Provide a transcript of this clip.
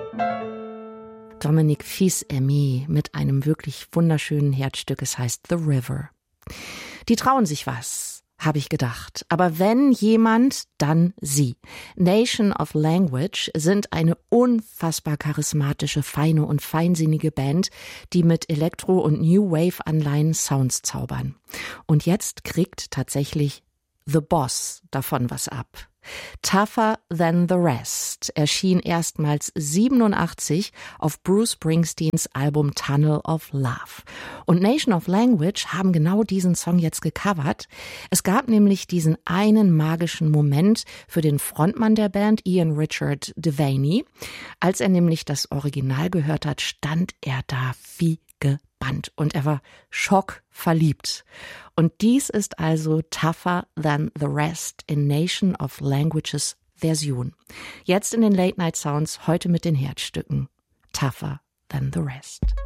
Dominique Fils-Aimé mit einem wirklich wunderschönen Herzstück. Es heißt The River. Die trauen sich was, habe ich gedacht. Aber wenn jemand, dann sie. Nation of Language sind eine unfassbar charismatische, feine und feinsinnige Band, die mit Elektro- und New Wave-Anleihen Sounds zaubern. Und jetzt kriegt tatsächlich The Boss davon was ab. Tougher Than the Rest erschien erstmals 87 auf Bruce Springsteens Album Tunnel of Love. Und Nation of Language haben genau diesen Song jetzt gecovert. Es gab nämlich diesen einen magischen Moment für den Frontmann der Band, Ian Richard Devaney. Als er nämlich das Original gehört hat, stand er da wie gebannt und er war schockverliebt. Und dies ist also Tougher Than the Rest in Nation of Languages Version. Jetzt in den Late Night Sounds, heute mit den Herzstücken Tougher Than the Rest.